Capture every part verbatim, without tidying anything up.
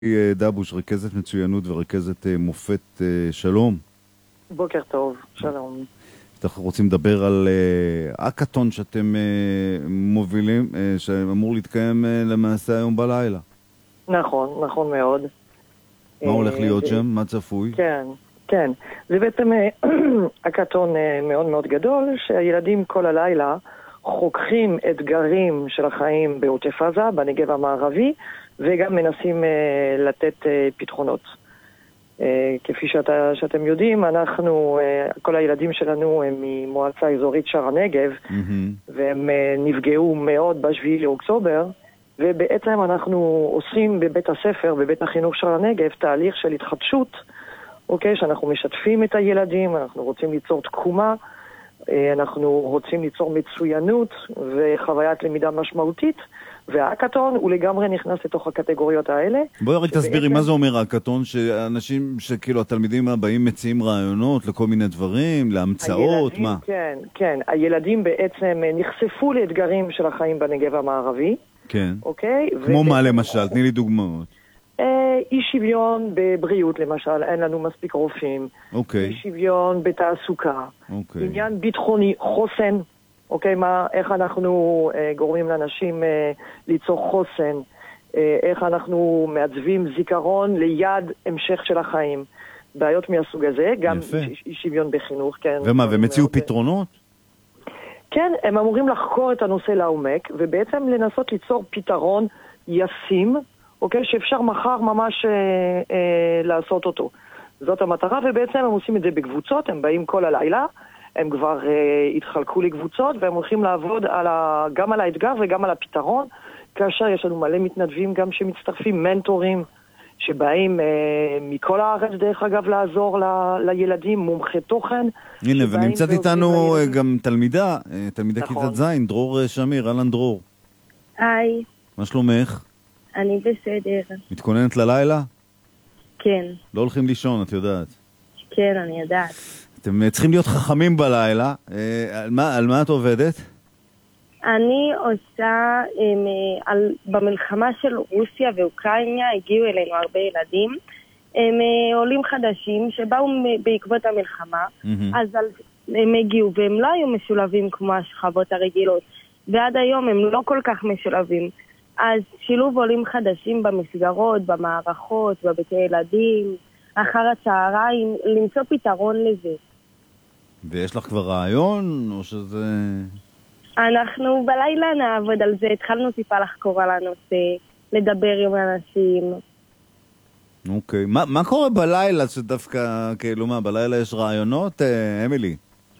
דבוש, רכזת מצוינות ורכזת מופת, שלום. בוקר טוב, שלום. אנחנו רוצים לדבר על האקתון שאתם מובילים, שאמור להתקיים למעשה היום בלילה. נכון, נכון מאוד. מה הולך להיות שם? מה צפוי? כן, כן. זה בעצם האקתון מאוד מאוד גדול, שהילדים כל הלילה חוקרים אתגרים של החיים בעוטף עזה, בנגב המערבי, וגם מנסים uh, לתת uh, פתרונות. Uh, כפי שאתה, שאתם יודעים, אנחנו, uh, כל הילדים שלנו הם ממועצה אזורית שער הנגב, mm-hmm. והם uh, נפגעו מאוד בשביעי לאוקטובר, ובעצם אנחנו עושים בבית הספר, בבית החינוך שער הנגב, תהליך של התחדשות, אוקיי, שאנחנו משתפים את הילדים, אנחנו רוצים ליצור תקומה, אנחנו רוצים ליצור מצוינות וחוויית למידה משמעותית, והאקתון הוא לגמרי נכנס לתוך הקטגוריות האלה. בואי רק תסבירי, מה זה אומר האקתון? שאנשים, שכאילו התלמידים הבאים מציעים רעיונות לכל מיני דברים, להמצאות, מה? כן, כן. הילדים בעצם נחשפו לאתגרים של החיים בנגב המערבי. כן. אוקיי? כמו מה למשל? תני לי דוגמאות. אי שוויון בבריאות למשל, אין לנו מספיק רופאים. אוקיי. אי שוויון בתעסוקה. אוקיי. עניין ביטחוני, חוסן. אוקיי, מה, איך אנחנו אה, גורמים לאנשים אה, ליצור חוסן, אה, איך אנחנו מעצבים זיכרון ליד המשך של החיים. בעיות מהסוג הזה, גם אי שוויון בחינוך, כן. ומה, והם הציעו פתרונות? כן, הם אמורים לחקור את הנושא לעומק, ובעצם לנסות ליצור פתרון ישים, אוקיי, שאפשר מחר ממש אה, אה, לעשות אותו. זאת המטרה, ובעצם הם עושים את זה בקבוצות, הם באים כל הלילה, הם כבר uh, התחלקו לקבוצות, והם הולכים לעבוד על ה... גם על האתגר וגם על הפתרון, כאשר יש לנו מלא מתנדבים גם שמצטרפים, מנטורים, שבאים uh, מכל הארץ דרך אגב לעזור ל... לילדים, מומחי תוכן. הנה, ונמצאת איתנו גם תלמידה, תלמידה נכון. כיתת זין, דרור שמיר, אלן דרור. היי. מה שלומך? אני בסדר. מתכוננת ללילה? כן. לא הולכים לישון, את יודעת. כן, אני יודעת. אתם צריכים להיות חכמים בלילה. על מה, על מה את עובדת? אני עושה, עם, על, במלחמה של רוסיה ואוקראינה הגיעו אלינו הרבה ילדים. הם עולים חדשים שבאו בעקבות המלחמה, mm-hmm. אז הם הגיעו והם לא היו משולבים כמו השכבות הרגילות. ועד היום הם לא כל כך משולבים. אז שילוב עולים חדשים במסגרות, במערכות, בבתי ילדים, אחר הצהריים, למצוא פתרון לזה. ויש לך כבר רעיון, או שזה... אנחנו בלילה נעבוד על זה, התחלנו טיפה לחקור על הנושא, לדבר עם אנשים. אוקיי, מה, מה קורה בלילה שדווקא, כאילו מה, בלילה יש רעיונות, אמילי?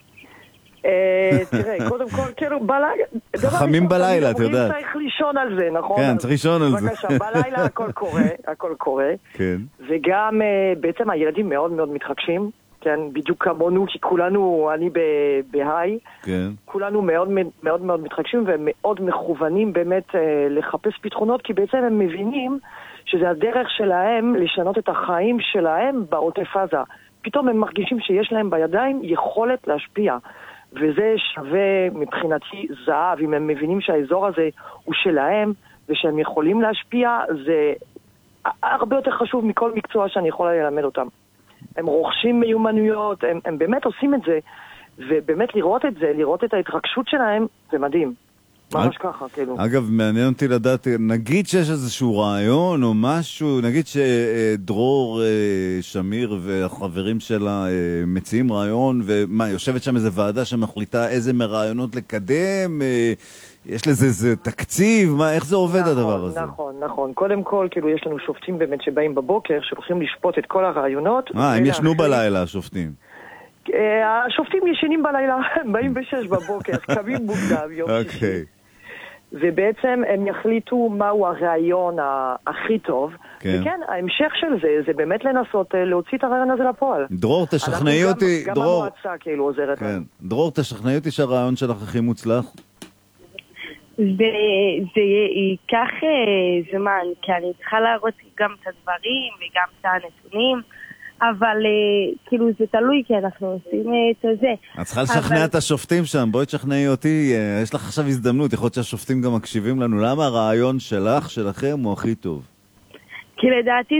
תראה, קודם כל, כאילו, בלילה... חכמים בלילה, אתה יודעת. צריך לישון על זה, נכון? כן, צריך לישון על זה. בבקשה, בלילה הכל קורה, הכל קורה. כן. וגם, בעצם הילדים מאוד מאוד מתחגשים. כן, בדיוק כמונו, כי כולנו, אני בהיי, כן. כולנו מאוד מאוד מאוד מתחגשים ומאוד מכוונים באמת אה, לחפש פתרונות, כי בעצם הם מבינים שזה הדרך שלהם לשנות את החיים שלהם בעוטף עזה. פתאום הם מרגישים שיש להם בידיים יכולת להשפיע, וזה שווה מבחינתי זהב. אם הם מבינים שהאזור הזה הוא שלהם ושהם יכולים להשפיע, זה הרבה יותר חשוב מכל מקצוע שאני יכולה ללמד אותם. הם רוכשים מיומנויות, הם, הם באמת עושים את זה, ובאמת לראות את זה, לראות את ההתרגשות שלהם, זה מדהים. ממש ככה, כאילו. אגב, מעניין אותי לדעת, נגיד שיש איזשהו רעיון או משהו, נגיד שדרור שמיר והחברים שלה מציעים רעיון, ומה, יושבת שם איזו ועדה שמחליטה איזה מרעיונות לקדם, יש לזה איזה תקציב, מה, איך זה עובד נכון, הדבר הזה? נכון, נכון. קודם כל, כאילו, יש לנו שופטים באמת שבאים בבוקר, שהולכים לשפוט את כל הרעיונות. אה, הם ישנו בלילה, השופטים. השופטים ישנים בלילה, הם באים בשש בבוקר, קמים מוקדם, יום שישי. אוקיי. ובעצם הם יחליטו מהו הרעיון הכי טוב. כן. וכן, ההמשך של זה, זה באמת לנסות להוציא את הרעיון הזה לפועל. דרור, תשכנעי אותי, גם דרור. המועצה כאילו עוזרת. כן. דרור, תשכנעי אותי שהרעיון שלך הכי מוצלח. זה ייקח זמן, כי אני צריכה להראות גם את הדברים וגם את הנתונים, אבל כאילו זה תלוי, כי אנחנו עושים את זה. את צריכה לשכנע את השופטים שם, בואי תשכנעי אותי, יש לך עכשיו הזדמנות, יכול להיות שהשופטים גם מקשיבים לנו, למה הרעיון שלך, שלכם, הוא הכי טוב? כי לדעתי